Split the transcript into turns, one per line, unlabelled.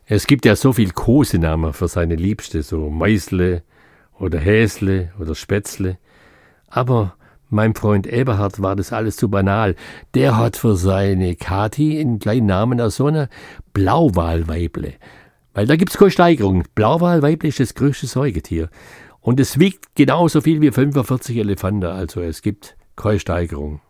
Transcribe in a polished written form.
Es gibt ja so viel Kosenamen für seine Liebste, so Meisle oder Häsle oder Spätzle. Aber meinem Freund Eberhard war das alles zu banal. Der hat für seine Kathi einen kleinen Namen aus so einer Blauwalweible. Weil da gibt's keine Steigerung. Blauwalweible ist das größte Säugetier. Und es wiegt genauso viel wie 45 Elefanten. Also es gibt keine Steigerung.